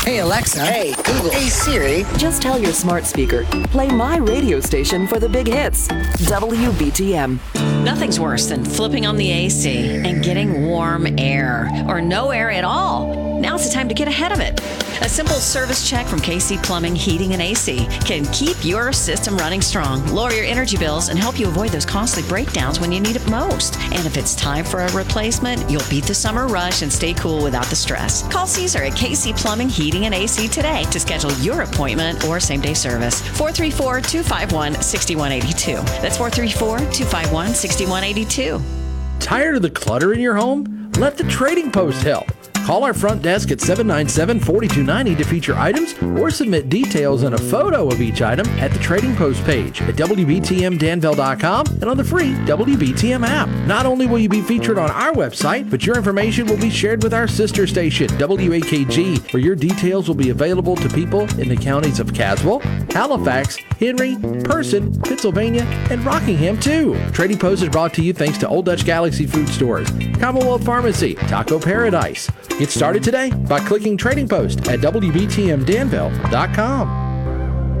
Hey, Alexa. Hey, Google. Hey, Siri. Just tell your smart speaker, play my radio station for the big hits. WBTM. Nothing's worse than flipping on the AC and getting warm air, or no air at all. Now's the time to get ahead of it. A simple service check from KC Plumbing, Heating, and AC can keep your system running strong, lower your energy bills, and help you avoid those costly breakdowns when you need it most. And if it's time for a replacement, you'll beat the summer rush and stay cool without the stress. Call Caesar at KC Plumbing, Heating, and AC today to schedule your appointment or same-day service. 434-251-6182. That's 434-251-6182. Tired of the clutter in your home? Let the Trading Post help. Call our front desk at 797-4290 to feature items or submit details and a photo of each item at the Trading Post page at WBTMDanville.com and on the free WBTM app. Not only will you be featured on our website, but your information will be shared with our sister station, WAKG, where your details will be available to people in the counties of Caswell, Halifax, Henry, Person, Pennsylvania, and Rockingham, too. Trading Post is brought to you thanks to Old Dutch Galaxy Food Stores, Commonwealth Pharmacy, Taco Paradise. Get started today by clicking Trading Post at WBTMDanville.com.